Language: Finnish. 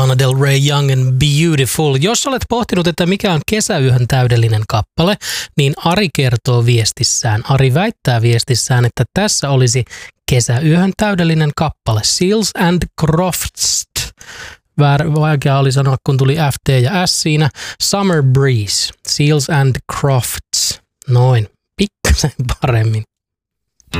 Lana Del Rey, Young and Beautiful. Jos olet pohtinut, että mikä on kesäyöhön täydellinen kappale, niin Ari kertoo viestissään. Ari väittää viestissään, että tässä olisi kesäyöhön täydellinen kappale. Seals and Crofts. Vaikea oli sanoa, kun tuli FT ja S siinä. Summer Breeze. Seals and Crofts. Noin. Pikkasen paremmin.